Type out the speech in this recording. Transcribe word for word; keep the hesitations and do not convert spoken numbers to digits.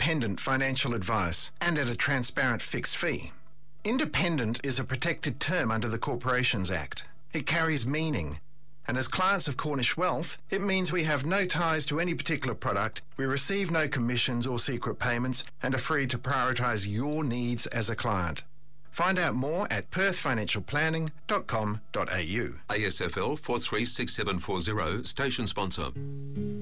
independent financial advice and at a transparent fixed fee. Independent is a protected term under the Corporations Act. It carries meaning. And as clients of Cornish Wealth, it means we have no ties to any particular product, we receive no commissions or secret payments, and are free to prioritise your needs as a client. Find out more at perth financial planning dot com dot a u. A S F L four three six seven four zero, station sponsor.